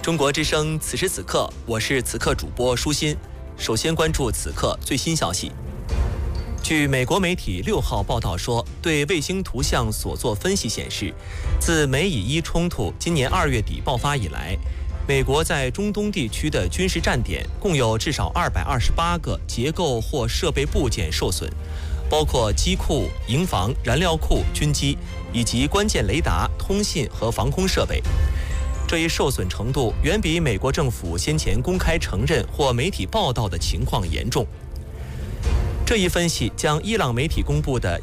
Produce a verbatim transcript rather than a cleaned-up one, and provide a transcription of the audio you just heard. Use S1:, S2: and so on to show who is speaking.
S1: 中国之声，此时此刻，我是此刻主播舒心。首先关注此刻最新消息。据美国媒体六号报道说，对卫星图像所做分析显示，自美以伊冲突今年二月底爆发以来，美国在中东地区的军事站点共有至少二百二十八个结构或设备部件受损，包括机库、营房、燃料库、军机以及关键雷达、通信和防空设备。这一受损程度远比美国政府先前公开承认或媒体报道的情况严重。这一分析将伊朗媒体公布的